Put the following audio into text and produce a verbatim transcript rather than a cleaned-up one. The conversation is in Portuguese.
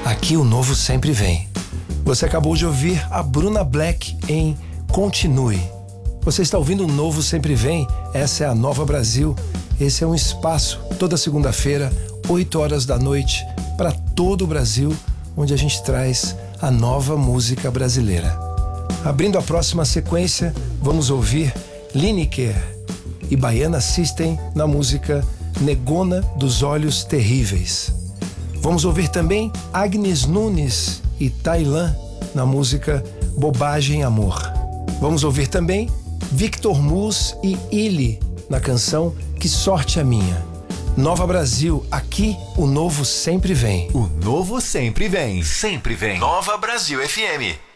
aqui o novo sempre vem. Você acabou de ouvir a Bruna Black em Continue. Você está ouvindo o Novo Sempre Vem, essa é a Nova Brasil. Esse é um espaço, toda segunda-feira, oito horas da noite, para todo o Brasil, onde a gente traz a nova música brasileira. Abrindo a próxima sequência, vamos ouvir Lineker e Baiana System na música Negona dos Olhos Terríveis. Vamos ouvir também Agnes Nunes e Tailã na música Bobagem Amor. Vamos ouvir também Victor Mus e Illy na canção Que Sorte a Minha. Nova Brasil, aqui o novo sempre vem. O novo sempre vem. Sempre vem. Nova Brasil F M.